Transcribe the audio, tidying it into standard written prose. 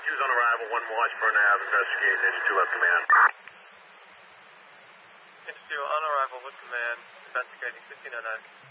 2's on arrival, 1 Washburn Ave, investigating, H2 up command. H2 on arrival with command, investigating 1509.